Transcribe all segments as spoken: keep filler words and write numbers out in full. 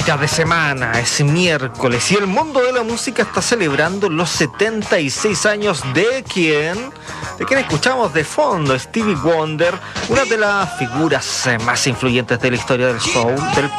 mitad de semana, es miércoles y el mundo de la música está celebrando los setenta y seis años de quien, de quien escuchamos de fondo, Stevie Wonder, una de las figuras más influyentes de la historia del soul, del...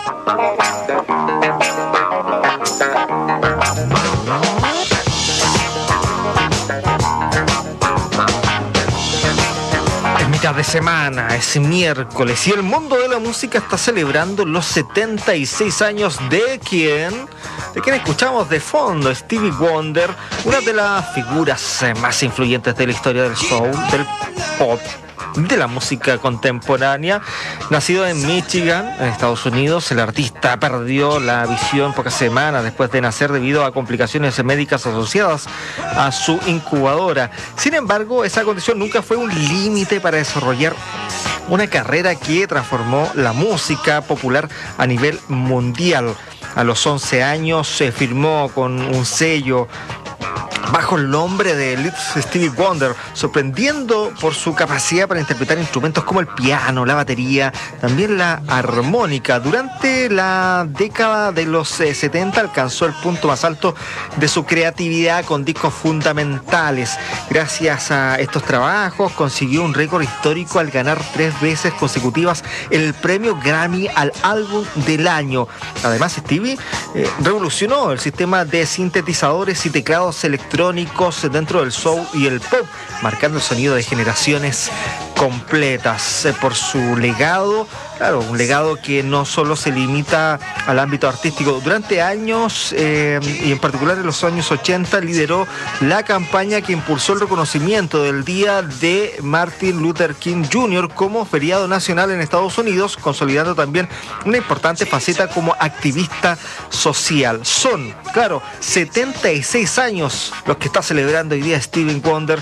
mitad de semana, es miércoles y el mundo de la música está celebrando los setenta y seis años de quien, de quien escuchamos de fondo, Stevie Wonder, una de las figuras más influyentes de la historia del soul, del pop, de la música contemporánea. Nacido en Michigan, en Estados Unidos, el artista perdió la visión pocas semanas después de nacer debido a complicaciones médicas asociadas a su incubadora. Sin embargo, esa condición nunca fue un límite para desarrollar una carrera que transformó la música popular a nivel mundial. A los once años se firmó con un sello bajo el nombre de Little Stevie Wonder, sorprendiendo por su capacidad para interpretar instrumentos como el piano, la batería, también la armónica. Durante la década de los eh, setenta alcanzó el punto más alto de su creatividad con discos fundamentales. Gracias a estos trabajos consiguió un récord histórico al ganar tres veces consecutivas el premio Grammy al álbum del año. Además, Stevie eh, revolucionó el sistema de sintetizadores y teclados electrónicos dentro del soul y el pop, marcando el sonido de generaciones completas. Por su legado, claro, un legado que no solo se limita al ámbito artístico. Durante años, eh, y en particular en los años ochenta, lideró la campaña que impulsó el reconocimiento del Día de Martin Luther King junior como feriado nacional en Estados Unidos, consolidando también una importante faceta como activista social. Son, claro, setenta y seis años los que está celebrando hoy día Stevie Wonder,